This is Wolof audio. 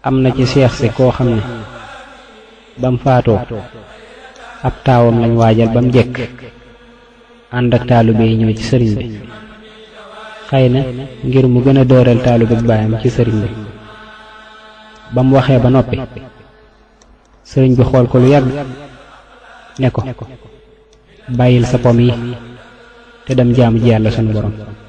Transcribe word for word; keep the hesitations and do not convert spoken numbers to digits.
am na ci seex si koo xam ne bam faatoo ab taawam lañ waajal bam jekk ànd ak taalibe yi ñëw ci sëriñ bi xëy na ngir mu gën a dooral taalibe baayam ci sëriñ bi bam waxee ba noppi sëriñ bi xool ko lu yàgg ne ko bàyyil sa pom yi te dem jaamu ji yàlla sunu borom